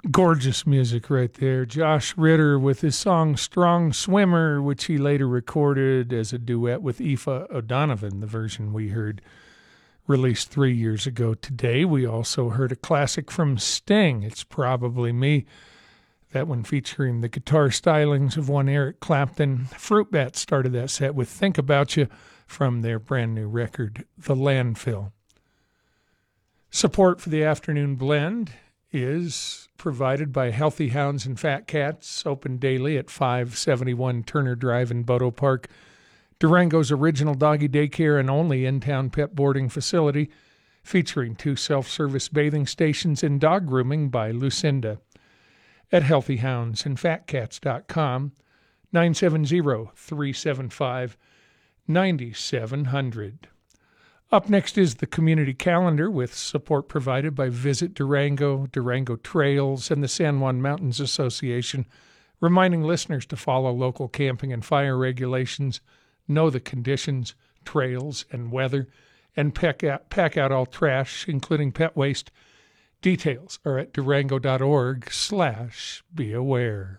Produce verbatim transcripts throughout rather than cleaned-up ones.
Gorgeous music right there. Josh Ritter with his song Strong Swimmer, which he later recorded as a duet with Aoife O'Donovan, the version we heard released three years ago today. We also heard a classic from Sting, It's Probably Me, that one featuring the guitar stylings of one Eric Clapton. Fruit Bat started that set with Think About You from their brand new record, The Landfill. Support for the Afternoon Blend is provided by Healthy Hounds and Fat Cats, open daily at five seventy-one Turner Drive in Bodo Park, Durango's original doggy daycare and only in-town pet boarding facility, featuring two self-service bathing stations and dog grooming by Lucinda. At healthy hounds and fat cats dot com, nine seven zero, three seven five, nine seven zero zero. Up next is the community calendar with support provided by Visit Durango, Durango Trails, and the San Juan Mountains Association, reminding listeners to follow local camping and fire regulations, know the conditions, trails, and weather, and pack out, pack out all trash, including pet waste. Details are at durango.org slash be aware.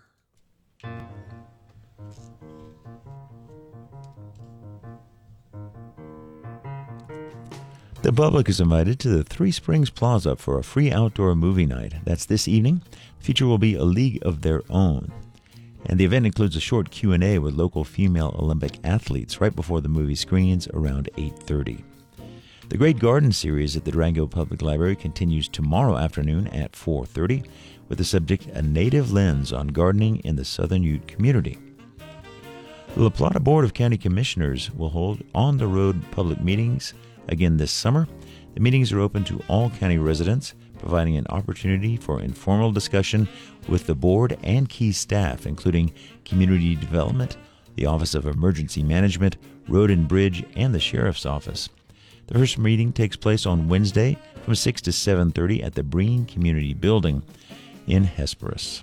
The public is invited to the Three Springs Plaza for a free outdoor movie night. That's this evening. The feature will be A League of Their Own. And the event includes a short Q and A with local female Olympic athletes right before the movie screens around eight thirty. The Great Garden series at the Durango Public Library continues tomorrow afternoon at four thirty with the subject A Native Lens on Gardening in the Southern Ute Community. The La Plata Board of County Commissioners will hold on-the-road public meetings again this summer. The meetings are open to all county residents, providing an opportunity for informal discussion with the board and key staff, including community development, the Office of Emergency Management, Road and Bridge, and the Sheriff's Office. The first meeting takes place on Wednesday from six to seven thirty at the Breen Community Building in Hesperus.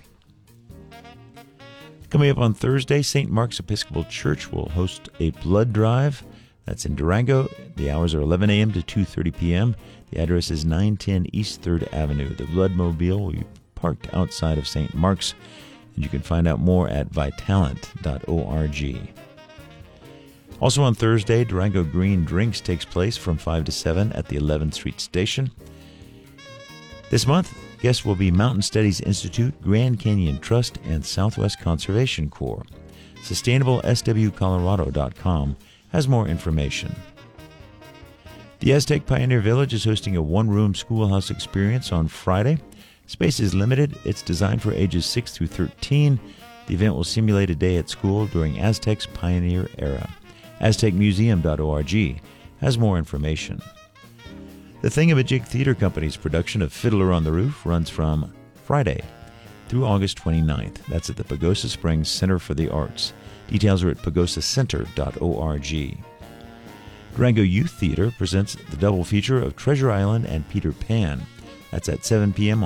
Coming up on Thursday, Saint Mark's Episcopal Church will host a blood drive. That's in Durango. The hours are eleven a.m. to two thirty p.m. The address is nine ten East third Avenue. The Bloodmobile will be parked outside of Saint Mark's, and you can find out more at vitalent dot org. Also on Thursday, Durango Green Drinks takes place from five to seven at the eleventh Street Station. This month, guests will be Mountain Studies Institute, Grand Canyon Trust, and Southwest Conservation Corps. sustainable s w colorado dot com has more information. The Aztec Pioneer Village is hosting a one-room schoolhouse experience on Friday. Space is limited. It's designed for ages six through thirteen. The event will simulate a day at school during Aztec's pioneer era. aztec museum dot org has more information. The Thingamajig Theater Company's production of Fiddler on the Roof runs from Friday through August twenty-ninth. That's at the Pagosa Springs Center for the Arts. Details are at pagosa center dot org. Durango Youth Theater presents the double feature of Treasure Island and Peter Pan. That's at seven p.m.